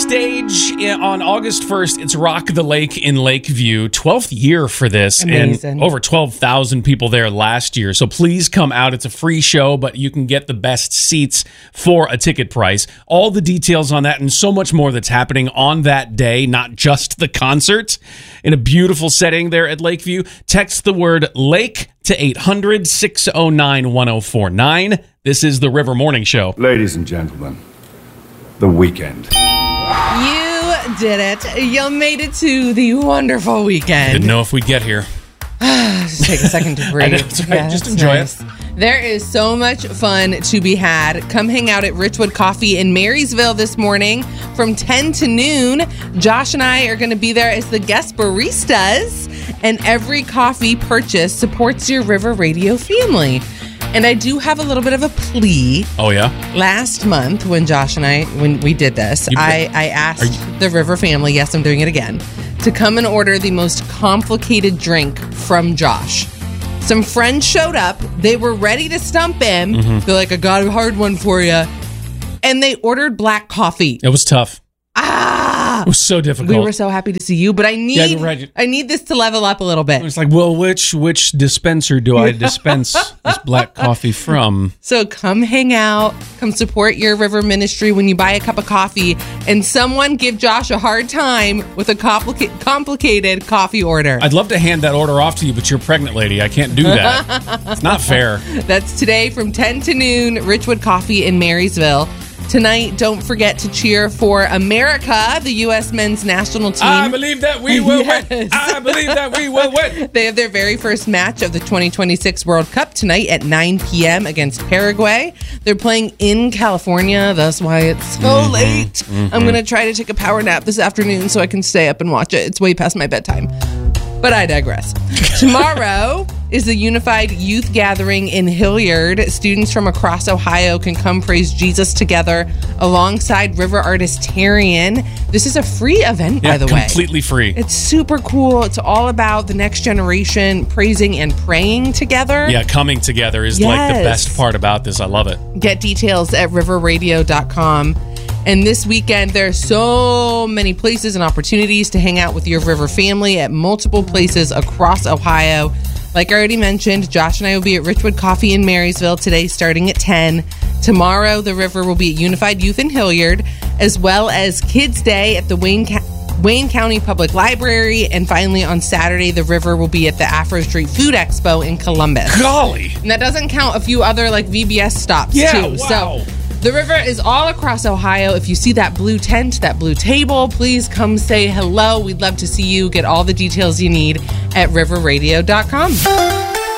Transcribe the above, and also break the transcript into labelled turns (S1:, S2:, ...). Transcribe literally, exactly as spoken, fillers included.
S1: stage on August first. It's Rock the Lake in Lakeview. twelfth year for this.
S2: Amazing.
S1: And over twelve thousand people there last year. So please come out. It's a free show, but you can get the best seats for a ticket price. All the details on that and so much more that's happening on that day, not just the concert, in a beautiful setting there at Lakeview. Text the word LAKE to eight hundred, six oh nine, one oh four nine. This is the River Morning Show.
S3: Ladies and gentlemen, The Weeknd.
S2: You did it. You made it to the wonderful weekend.
S1: Didn't know if we'd get here.
S2: Just take a second to breathe.
S1: I know, it's right.
S2: Yeah,
S1: Just
S2: that's
S1: enjoy
S2: nice.
S1: it.
S2: There is so much fun to be had. Come hang out at Richwood Coffee in Marysville this morning from ten to noon. Josh and I are going to be there as the guest baristas, and every coffee purchase supports your River Radio family. And I do have a little bit of a plea.
S1: Oh, yeah?
S2: Last month, when Josh and I, when we did this,
S1: You-
S2: I, I asked
S1: you-
S2: the River family, yes, I'm doing it again, to come and order the most complicated drink from Josh. Some friends showed up. They were ready to stump him.
S1: Mm-hmm.
S2: They're like, I got a hard one for you. And they ordered black coffee.
S1: It was tough.
S2: Ah!
S1: It was so difficult.
S2: We were so happy to see you, but I need
S1: you're right.
S2: I need this to level up a little bit.
S1: It's like, well, which which dispenser do I dispense this black coffee from?
S2: So come hang out, come support your River ministry when you buy a cup of coffee, and someone give Josh a hard time with a complica- complicated coffee order.
S1: I'd love to hand that order off to you, but you're a pregnant lady. I can't do that. It's not fair.
S2: That's today from ten to noon, Richwood Coffee in Marysville. Tonight, don't forget to cheer for America, the U S men's national team.
S1: I believe that we will
S2: Yes.
S1: win. I believe that we will win.
S2: They have their very first match of the twenty twenty-six World Cup tonight at nine p.m. against Paraguay. They're playing in California. That's why it's so
S1: Mm-hmm,
S2: late.
S1: mm-hmm.
S2: I'm going to try to take a power nap this afternoon so I can stay up and watch it. It's way past my bedtime. But I digress. Tomorrow is the Unified Youth Gathering in Hilliard. Students from across Ohio can come praise Jesus together alongside River artist Tarian. This is a free event,
S1: Yeah,
S2: by the way.
S1: completely free.
S2: It's super cool. It's all about the next generation praising and praying together.
S1: Yeah, coming together is like the
S2: Yes.
S1: best part about this. I love it.
S2: Get details at river radio dot com. And this weekend, there are so many places and opportunities to hang out with your River family at multiple places across Ohio. Like I already mentioned, Josh and I will be at Richwood Coffee in Marysville today starting at ten. Tomorrow, the River will be at Unified Youth in Hilliard, as well as Kids Day at the Wayne County. Wayne County Public Library, and finally on Saturday, the River will be at the Afro Street Food Expo in Columbus.
S1: Golly.
S2: And that doesn't count a few other like V B S stops
S1: Yeah,
S2: too.
S1: wow.
S2: So the River is all across Ohio. If you see that blue tent, that blue table, please come say hello. We'd love to see you. Get all the details you need at river radio dot com.